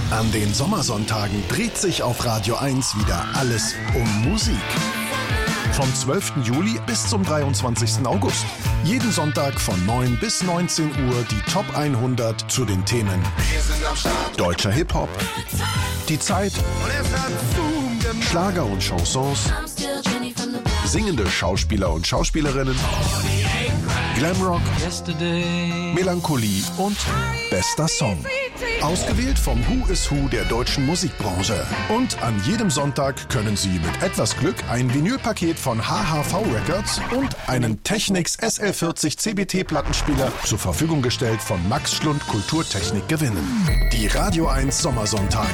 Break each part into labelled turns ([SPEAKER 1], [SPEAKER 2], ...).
[SPEAKER 1] An den Sommersonntagen dreht sich auf Radio 1 wieder alles um Musik. Vom 12. Juli bis zum 23. August. Jeden Sonntag von 9 bis 19 Uhr die Top 100 zu den Themen deutscher Hip-Hop, die Zeit, Schlager und Chansons, singende Schauspieler und Schauspielerinnen, Glamrock, Melancholie und bester Song. Ausgewählt vom Who is Who der deutschen Musikbranche. Und an jedem Sonntag können Sie mit etwas Glück ein Vinylpaket von HHV Records und einen Technics SL40 CBT-Plattenspieler zur Verfügung gestellt von Max Schlund Kulturtechnik gewinnen. Die Radio 1 Sommersonntage.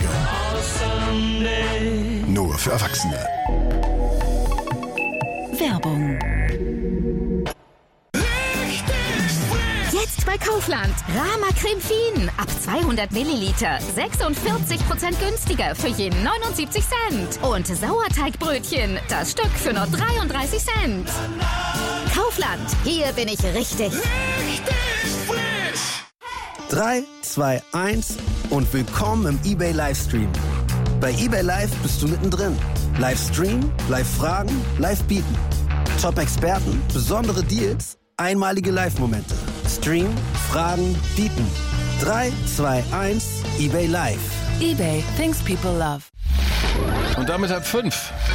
[SPEAKER 1] Nur für Erwachsene.
[SPEAKER 2] Werbung. Jetzt bei Kaufland. Rama Creme Fien. Ab 200 Milliliter. 46% günstiger für je 79 Cent. Und Sauerteigbrötchen. Das Stück für nur 33 Cent. Kaufland. Hier bin ich richtig.
[SPEAKER 3] Frisch. 3, 2, 1 und willkommen im eBay Livestream. Bei eBay Live bist du mittendrin. Livestream, Live-Fragen, Live-Bieten. Top-Experten, besondere Deals, einmalige Live-Momente. Stream, Fragen, Bieten. 3, 2, 1, eBay Live.
[SPEAKER 2] eBay, things people love.
[SPEAKER 4] Und damit 4:30.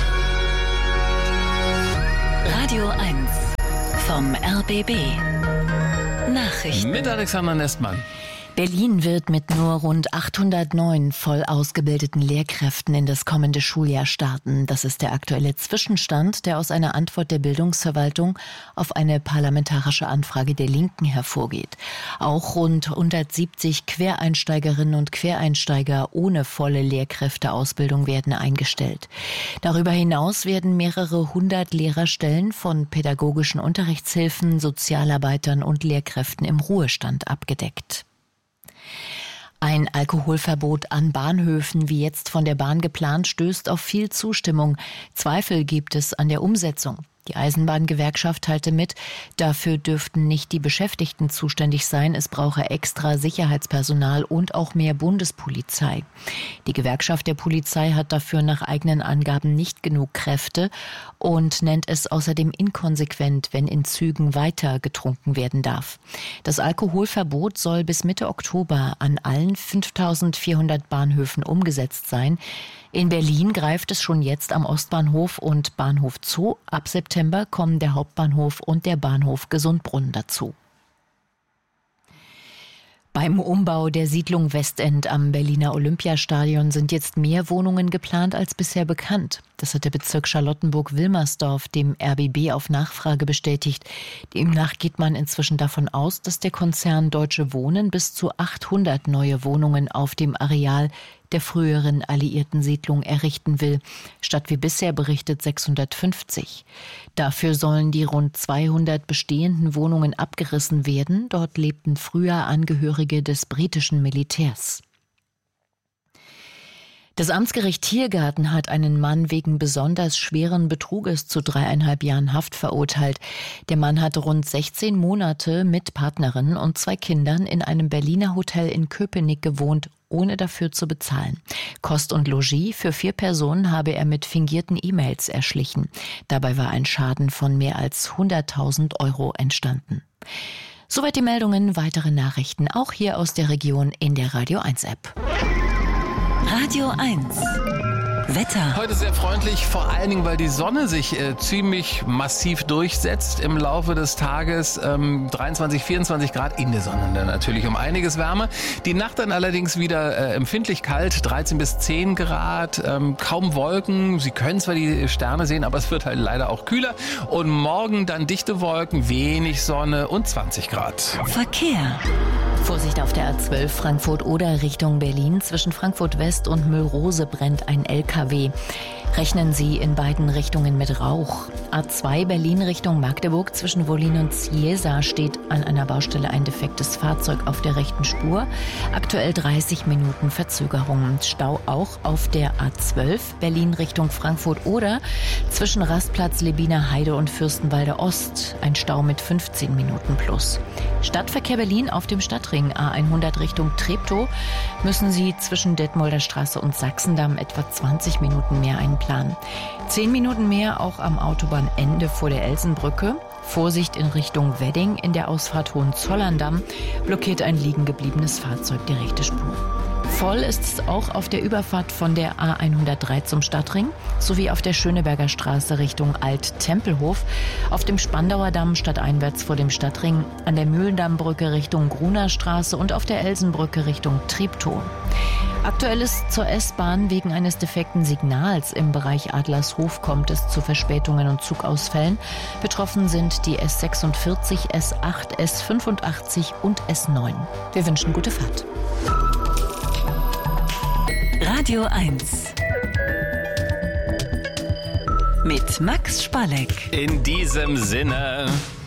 [SPEAKER 2] Radio 1 vom RBB. Nachrichten.
[SPEAKER 4] Mit Alexander Nestmann.
[SPEAKER 5] Berlin wird mit nur rund 809 voll ausgebildeten Lehrkräften in das kommende Schuljahr starten. Das ist der aktuelle Zwischenstand, der aus einer Antwort der Bildungsverwaltung auf eine parlamentarische Anfrage der Linken hervorgeht. Auch rund 170 Quereinsteigerinnen und Quereinsteiger ohne volle Lehrkräfteausbildung werden eingestellt. Darüber hinaus werden mehrere hundert Lehrerstellen von pädagogischen Unterrichtshilfen, Sozialarbeitern und Lehrkräften im Ruhestand abgedeckt. Ein Alkoholverbot an Bahnhöfen, wie jetzt von der Bahn geplant, stößt auf viel Zustimmung. Zweifel gibt es an der Umsetzung. Die Eisenbahngewerkschaft teilte mit, dafür dürften nicht die Beschäftigten zuständig sein, es brauche extra Sicherheitspersonal und auch mehr Bundespolizei. Die Gewerkschaft der Polizei hat dafür nach eigenen Angaben nicht genug Kräfte und nennt es außerdem inkonsequent, wenn in Zügen weiter getrunken werden darf. Das Alkoholverbot soll bis Mitte Oktober an allen 5.400 Bahnhöfen umgesetzt sein. In Berlin greift es schon jetzt am Ostbahnhof und Bahnhof Zoo. Ab September kommen der Hauptbahnhof und der Bahnhof Gesundbrunnen dazu. Beim Umbau der Siedlung Westend am Berliner Olympiastadion sind jetzt mehr Wohnungen geplant als bisher bekannt. Das hat der Bezirk Charlottenburg-Wilmersdorf dem RBB auf Nachfrage bestätigt. Demnach geht man inzwischen davon aus, dass der Konzern Deutsche Wohnen bis zu 800 neue Wohnungen auf dem Areal der früheren alliierten Siedlung errichten will, statt wie bisher berichtet 650. Dafür sollen die rund 200 bestehenden Wohnungen abgerissen werden. Dort lebten früher Angehörige des britischen Militärs. Das Amtsgericht Tiergarten hat einen Mann wegen besonders schweren Betruges zu 3,5 Jahren Haft verurteilt. Der Mann hat rund 16 Monate mit Partnerin und 2 Kindern in einem Berliner Hotel in Köpenick gewohnt, ohne dafür zu bezahlen. Kost und Logis für 4 Personen habe er mit fingierten E-Mails erschlichen. Dabei war ein Schaden von mehr als 100.000 € entstanden. Soweit die Meldungen, weitere Nachrichten auch hier aus der Region in der Radio 1 App.
[SPEAKER 2] Radio 1. Wetter.
[SPEAKER 4] Heute sehr freundlich, vor allen Dingen, weil die Sonne sich ziemlich massiv durchsetzt im Laufe des Tages. 23, 24 Grad in der Sonne dann natürlich um einiges wärmer. Die Nacht dann allerdings wieder empfindlich kalt, 13 bis 10 Grad, kaum Wolken. Sie können zwar die Sterne sehen, aber es wird halt leider auch kühler. Und morgen dann dichte Wolken, wenig Sonne und 20 Grad.
[SPEAKER 2] Verkehr.
[SPEAKER 5] Vorsicht auf der A12 Frankfurt-Oder Richtung Berlin. Zwischen Frankfurt West und Müllrose brennt ein LKW. LKW. Rechnen Sie in beiden Richtungen mit Rauch. A2 Berlin Richtung Magdeburg zwischen Wollin und Ciesa steht an einer Baustelle ein defektes Fahrzeug auf der rechten Spur. Aktuell 30 Minuten Verzögerung. Stau auch auf der A12 Berlin Richtung Frankfurt oder zwischen Rastplatz Lebiner Heide und Fürstenwalde Ost. Ein Stau mit 15 Minuten plus. Stadtverkehr Berlin auf dem Stadtring A100 Richtung Treptow müssen Sie zwischen Detmolder Straße und Sachsendamm etwa 20 Minuten mehr einplanen. 10 Minuten mehr auch am Autobahnende vor der Elsenbrücke. Vorsicht in Richtung Wedding, in der Ausfahrt Hohenzollern-Damm blockiert ein liegen gebliebenes Fahrzeug die rechte Spur. Voll ist es auch auf der Überfahrt von der A103 zum Stadtring sowie auf der Schöneberger Straße Richtung Alt-Tempelhof, auf dem Spandauer Damm stadteinwärts vor dem Stadtring, an der Mühlendammbrücke Richtung Gruner Straße und auf der Elsenbrücke Richtung Treptow. Aktuell ist zur S-Bahn wegen eines defekten Signals im Bereich Adlershof kommt es zu Verspätungen und Zugausfällen. Betroffen sind die S46, S8, S85 und S9. Wir wünschen gute Fahrt.
[SPEAKER 6] Radio 1 mit Max Spalleck.
[SPEAKER 4] In diesem Sinne.